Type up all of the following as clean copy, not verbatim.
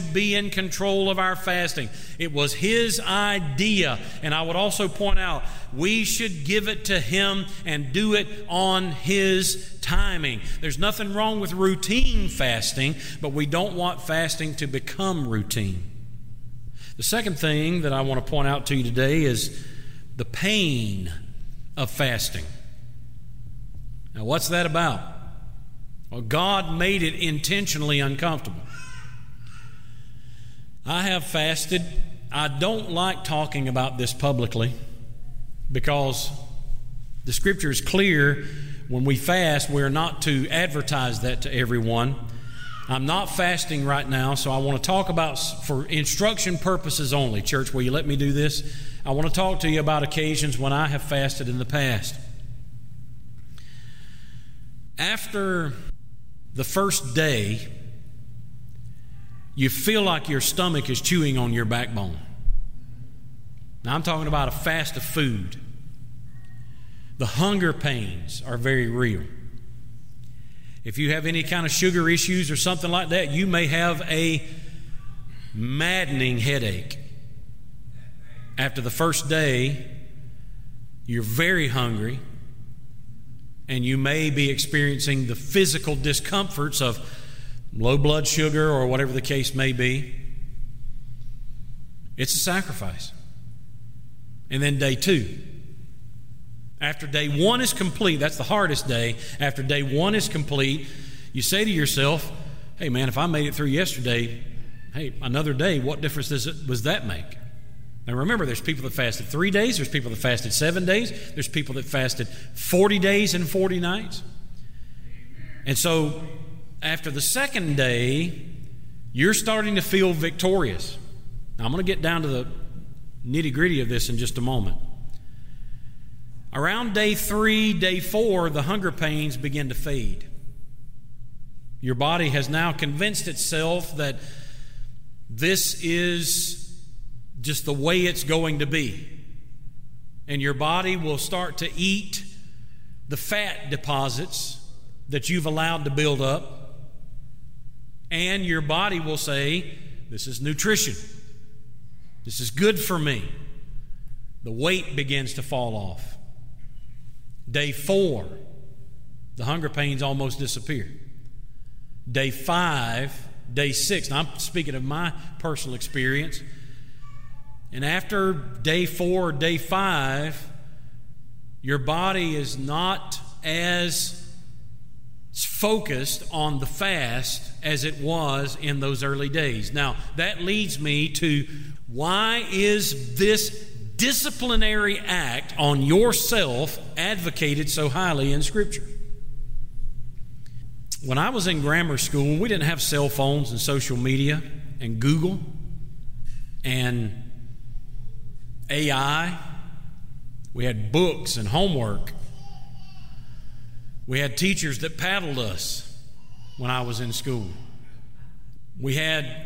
be in control of our fasting. It was His idea. And I would also point out, we should give it to Him and do it on His timing. There's nothing wrong with routine fasting, but we don't want fasting to become routine. The second thing that I want to point out to you today is the pain of fasting. Now, what's that about? Well, God made it intentionally uncomfortable. I have fasted. I don't like talking about this publicly because the Scripture is clear. When we fast, we're not to advertise that to everyone. I'm not fasting right now, so I want to talk about, for instruction purposes only. Church, will you let me do this? I want to talk to you about occasions when I have fasted in the past. After the first day, you feel like your stomach is chewing on your backbone. Now, I'm talking about a fast of food. The hunger pains are very real. If you have any kind of sugar issues or something like that, you may have a maddening headache. After the first day, you're very hungry, and you may be experiencing the physical discomforts of low blood sugar or whatever the case may be. It's a sacrifice. And then day 2. After day 1 is complete, that's the hardest day. After day 1 is complete, you say to yourself, hey man, if I made it through yesterday, hey, another day, what difference does that make? Now remember, there's people that fasted 3 days, there's people that fasted 7 days, there's people that fasted 40 days and 40 nights. And so after the second day, you're starting to feel victorious. Now I'm going to get down to the nitty-gritty of this in just a moment. Around day 3, day 4, the hunger pains begin to fade. Your body has now convinced itself that this is just the way it's going to be. And your body will start to eat the fat deposits that you've allowed to build up. And your body will say, this is nutrition. This is good for me. The weight begins to fall off. Day 4, the hunger pains almost disappear. Day 5, day 6. Now I'm speaking of my personal experience. And after day 4 or day 5, your body is not as focused on the fast as it was in those early days. Now, that leads me to, why is this disciplinary act on yourself advocated so highly in Scripture? When I was in grammar school, we didn't have cell phones and social media and Google and AI. We had books and homework. We had teachers that paddled us when I was in school. We had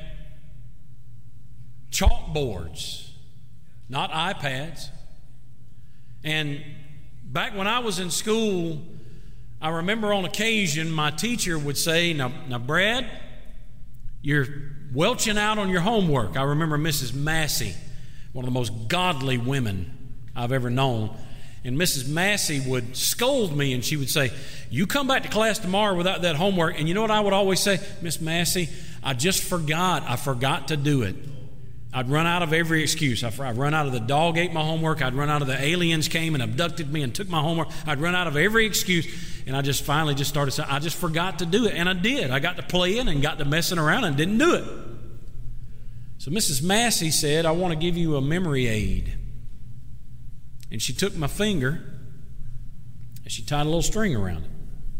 chalkboards, not iPads. And back when I was in school, I remember on occasion my teacher would say, now Brad, you're welching out on your homework. I remember Mrs. Massey, one of the most godly women I've ever known. And Mrs. Massey would scold me, and she would say, you come back to class tomorrow without that homework. And you know what I would always say? Miss Massey, I just forgot. I forgot to do it. I'd run out of every excuse. I'd run out of the dog ate my homework. I'd run out of the aliens came and abducted me and took my homework. I'd run out of every excuse. And I just finally just started saying, I just forgot to do it. And I did. I got to playing and got to messing around and didn't do it. So Mrs. Massey said, I want to give you a memory aid. And she took my finger and she tied a little string around it.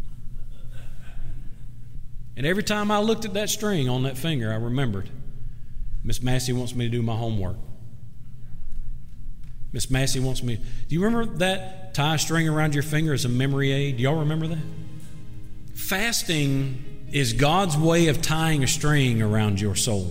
And every time I looked at that string on that finger, I remembered, Miss Massey wants me to do my homework. Miss Massey wants me. Do you remember that tie a string around your finger as a memory aid? Do y'all remember that? Fasting is God's way of tying a string around your soul.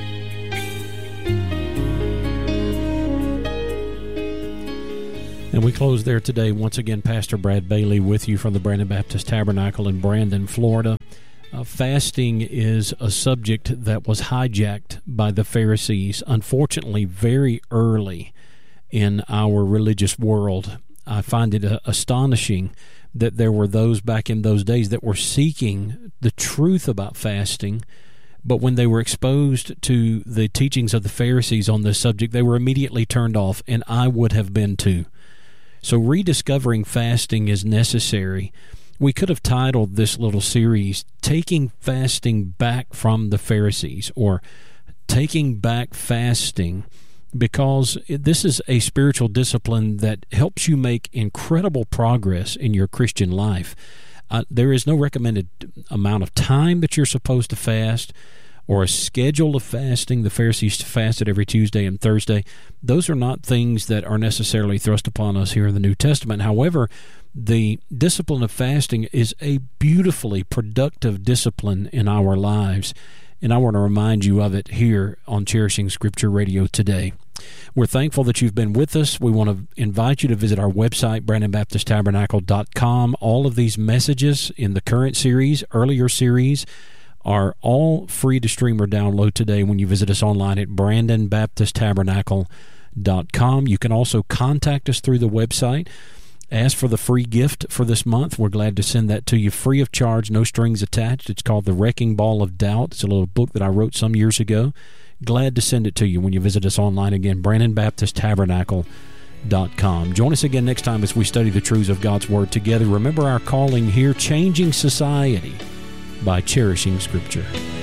And we close there today. Once again, Pastor Brad Bailey with you from the Brandon Baptist Tabernacle in Brandon, Florida. Fasting is a subject that was hijacked by the Pharisees, unfortunately, very early in our religious world. I find it astonishing that there were those back in those days that were seeking the truth about fasting, but when they were exposed to the teachings of the Pharisees on this subject, they were immediately turned off, and I would have been too. So rediscovering fasting is necessary. We could have titled this little series, Taking Fasting Back from the Pharisees, or Taking Back Fasting, because this is a spiritual discipline that helps you make incredible progress in your Christian life. There is no recommended amount of time that you're supposed to fast or a schedule of fasting. The Pharisees fasted every Tuesday and Thursday. Those are not things that are necessarily thrust upon us here in the New Testament. However, the discipline of fasting is a beautifully productive discipline in our lives, and I want to remind you of it here on Cherishing Scripture Radio today. We're thankful that you've been with us. We want to invite you to visit our website, BrandonBaptistTabernacle.com. All of these messages in the current series, earlier series, are all free to stream or download today when you visit us online at BrandonBaptistTabernacle.com. You can also contact us through the website. Ask for the free gift for this month. We're glad to send that to you free of charge, no strings attached. It's called The Wrecking Ball of Doubt. It's a little book that I wrote some years ago. Glad to send it to you when you visit us online again, BrandonBaptistTabernacle.com. Join us again next time as we study the truths of God's Word together. Remember our calling here, changing society by cherishing Scripture.